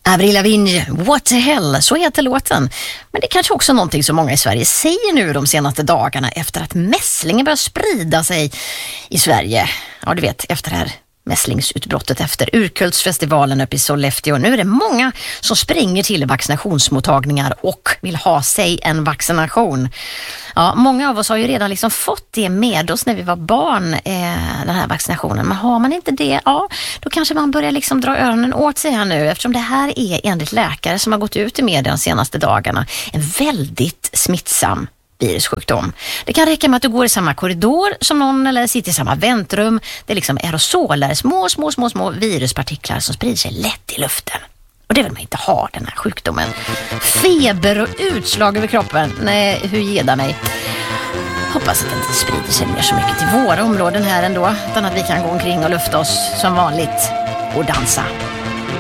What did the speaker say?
Avril Lavigne, What the hell, så heter låten. Men det är kanske också någonting som många i Sverige säger nu de senaste dagarna efter att mässlingen börjar sprida sig i Sverige. Ja, du vet, efter det här mässlingsutbrottet efter Urkultsfestivalen uppe i Sollefteå. Nu är det många som springer till vaccinationsmottagningar och vill ha sig en vaccination. Ja, många av oss har ju redan liksom fått det med oss när vi var barn, den här vaccinationen. Men har man inte det, ja, då kanske man börjar liksom dra öronen åt sig här nu. Eftersom det här är enligt läkare som har gått ut i media de senaste dagarna en väldigt smittsam virussjukdom. Det kan räcka med att du går i samma korridor som någon eller sitter i samma väntrum. Det är liksom aerosoler, små viruspartiklar som sprider sig lätt i luften. Och det vill man inte ha, den här sjukdomen. Feber och utslag över kroppen. Nej, hur ger mig? Hoppas att det inte sprider sig mer så mycket till våra områden här ändå. Utan att vi kan gå omkring och lufta oss som vanligt och dansa.